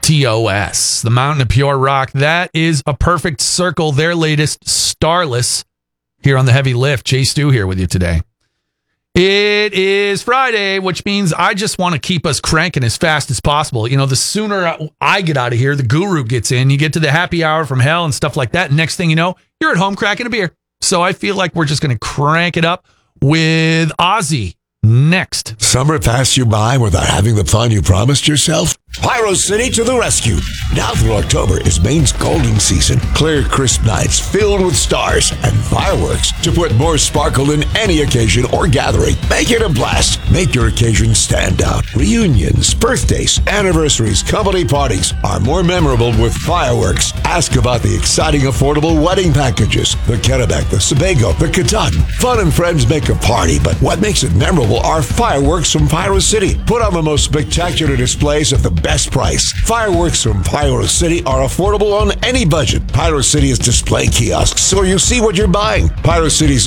TOS, the Mountain of Pure Rock. That is a perfect circle. Their latest, Starless, here on the Heavy Lift. Jay Stu here with you today. It is Friday, which means I just want to keep us cranking as fast as possible. You know, the sooner I get out of here, the guru gets in. You get to the happy hour from hell and stuff like that. Next thing you know, you're at home cracking a beer. So I feel like we're just going to crank it up with Ozzy next. Summer passed you by without having the fun you promised yourself? Pyro City to the rescue. Now through October is Maine's golden season. Clear, crisp nights filled with stars and fireworks to put more sparkle than any occasion or gathering. Make it a blast. Make your occasion stand out. Reunions, birthdays, anniversaries, company parties are more memorable with fireworks. Ask about the exciting, affordable wedding packages. The Kennebec, the Sebago, the Catan. Fun and friends make a party, but what makes it memorable are fireworks from Pyro City. Put on the most spectacular displays at the best price. Fireworks from Pyro City are affordable on any budget. Pyro City is display kiosks, so you see what you're buying. Pyro City's